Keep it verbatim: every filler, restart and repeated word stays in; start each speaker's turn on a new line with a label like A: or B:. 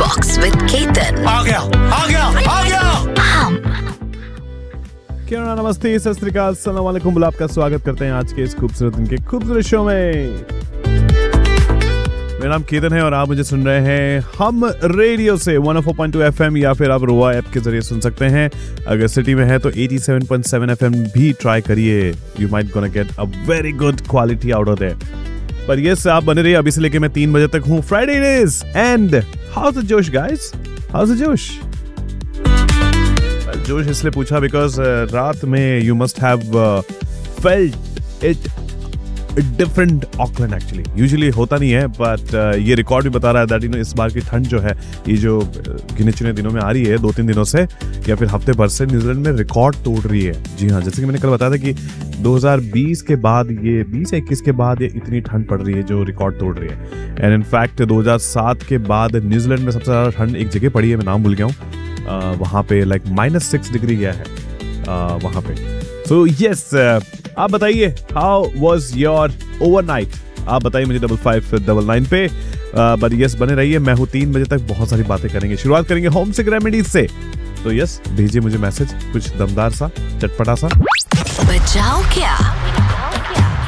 A: Talks with Ketan.
B: आ गया, आ गया, आ गया।
A: हम
C: क्या नमस्ते, सत श्री अकाल, अस्सलाम वालेकुम। बुला आपका स्वागत करते हैं आज के इस खूबसूरत दिन के खूबसूरत शो में। मेरा नाम केतन है और आप मुझे सुन रहे हैं हम रेडियो से one O four point two F M, या फिर आप रोआ ऐप के जरिए सुन सकते हैं। अगर सिटी में है तो eighty seven point seven F M भी ट्राई करिए। You might gonna get a very good quality out of their. पर यस, आप बने रहिए, अभी से लेके मैं तीन बजे तक हूँ। Friday it is and house the जोश गाइस, हाउस द जोश। जोश इसलिए पूछा बिकॉज uh, रात में you must have felt it different Auckland. Actually usually होता नहीं है, बट uh, ये रिकॉर्ड भी बता रहा है दैट यू नो इस बार की ठंड जो है, ये जो गिने चुने दिनों में आ रही है, दो तीन दिनों से या फिर हफ्ते भर से, न्यूजीलैंड में रिकॉर्ड तोड़ रही है। जी हाँ, जैसे कि मैंने कल बताया था कि दो हज़ार बीस के बाद, ये बीस या इक्कीस के बाद ये इतनी ठंड पड़ रही है जो रिकॉर्ड तोड़ रही है। एंड इनफैक्ट दो हज़ार सात के बाद न्यूजीलैंड में सबसे ज़्यादा ठंड एक जगह पड़ी है, मैं नाम भूल गया हूँ। Uh, वहाँ पे लाइक माइनस सिक्स डिग्री गया है uh, वहाँ पे। सो यस, आप बताइए हाउ वाज योर ओवरनाइट। आप बताइए मुझे डबल फाइव डबल नाइन पे। बट यस, बने रहिए, मैं हूँ तीन बजे तक, बहुत सारी बातें करेंगे। शुरुआत करेंगे होम सिक रेमेडीज से। तो यस, भेजिए मुझे मैसेज कुछ दमदार सा, चटपटा सा।
A: बचाओ क्या